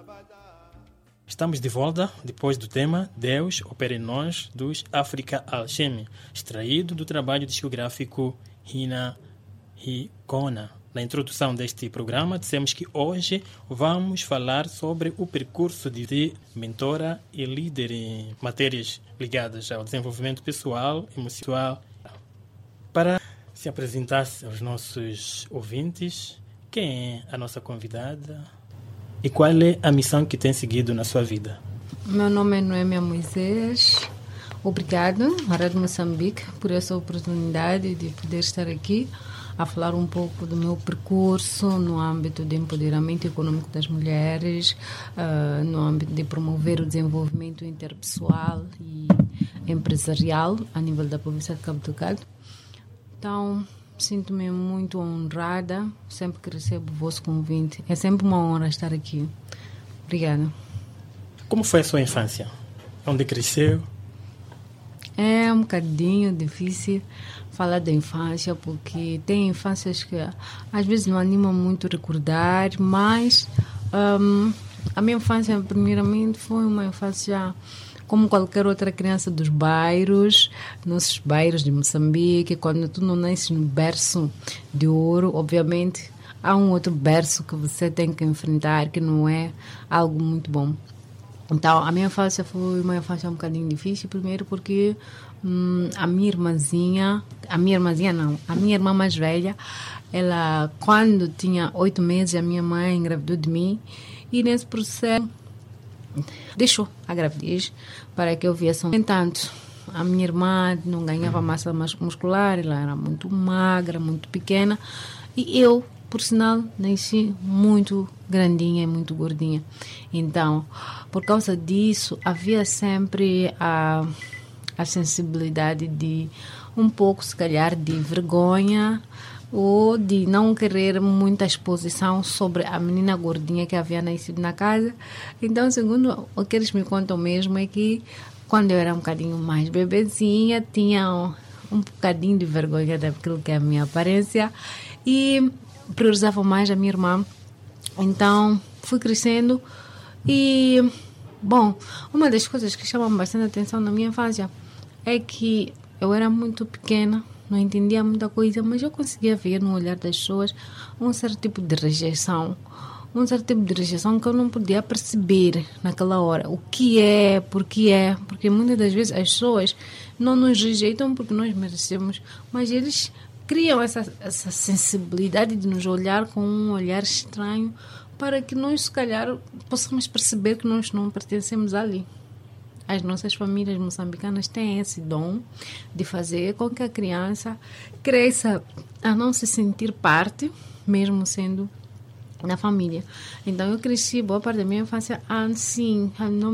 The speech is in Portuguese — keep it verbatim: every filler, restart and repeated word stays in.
Estamos de volta depois do tema Deus opera em nós, dos África Alchemy, extraído do trabalho discográfico Hina Hikona. Na introdução deste programa, dissemos que hoje vamos falar sobre o percurso de mentora e líder em matérias ligadas ao desenvolvimento pessoal, emocional. Para se apresentar aos nossos ouvintes, quem é a nossa convidada e qual é a missão que tem seguido na sua vida? Meu nome é Noêmia Moisés. Obrigado, à Rádio Moçambique, por essa oportunidade de poder estar aqui a falar um pouco do meu percurso no âmbito de empoderamento econômico das mulheres, uh, no âmbito de promover o desenvolvimento interpessoal e empresarial a nível da província de Cabo Delgado. Então, sinto-me muito honrada sempre que recebo o vosso convite. É sempre uma honra estar aqui. Obrigada. Como foi a sua infância? Onde cresceu? É um bocadinho difícil falar da infância, porque tem infâncias que às vezes não animam muito recordar, mas um, a minha infância, primeiramente, foi uma infância como qualquer outra criança dos bairros, nossos bairros de Moçambique. Quando tu não nasces no berço de ouro, obviamente há um outro berço que você tem que enfrentar, que não é algo muito bom. Então, a minha infância foi uma infância um bocadinho difícil, primeiro porque hum, a minha irmãzinha, a minha irmãzinha não, a minha irmã mais velha, ela, quando tinha oito meses, a minha mãe engravidou de mim, e nesse processo deixou a gravidez para que eu viesse. No entanto, a minha irmã não ganhava massa muscular, ela era muito magra, muito pequena, e eu, por sinal, nasci muito grandinha e muito gordinha. Então, por causa disso, havia sempre a, a sensibilidade de um pouco, se calhar, de vergonha ou de não querer muita exposição sobre a menina gordinha que havia nascido na casa. Então, segundo o que eles me contam mesmo, é que quando eu era um bocadinho mais bebezinha, tinha um, um bocadinho de vergonha daquilo que é a minha aparência e priorizava mais a minha irmã. Então, fui crescendo e, bom, uma das coisas que chamam bastante atenção na minha infância é que eu era muito pequena, não entendia muita coisa, mas eu conseguia ver no olhar das pessoas um certo tipo de rejeição, um certo tipo de rejeição que eu não podia perceber naquela hora. O que é, por que é, porque muitas das vezes as pessoas não nos rejeitam porque nós merecemos, mas eles criam essa, essa sensibilidade de nos olhar com um olhar estranho para que nós, se calhar, possamos perceber que nós não pertencemos ali. As nossas famílias moçambicanas têm esse dom de fazer com que a criança cresça a não se sentir parte, mesmo sendo na família. Então, eu cresci boa parte da minha infância assim, a não